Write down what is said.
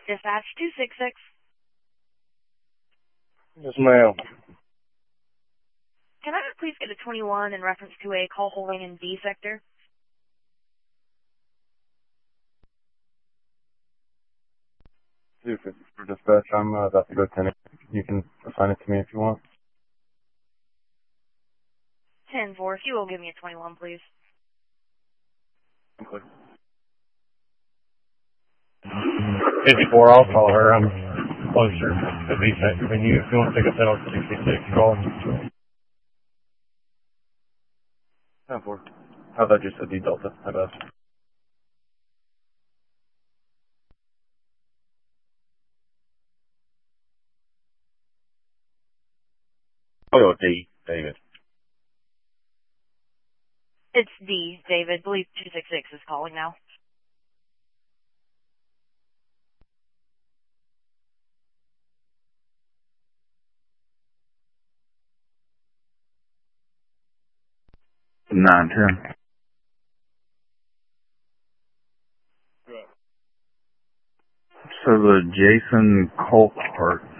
Dispatch 266. Yes, ma'am. Can I please get a 21 in reference to a call holding in D sector? If it's for dispatch, I'm about to go 10. You can assign it to me if you want. 10-4. If you will give me a 21, please. Okay. It's 4, I'll call her. I'm closer to the sector than you. If you want to pick up that on 66, call me. 10-4. How about just a D Delta? How about? Oh, D, David. It's D, David. Believe 266 is calling now. Nine 10. So the Jason Colthart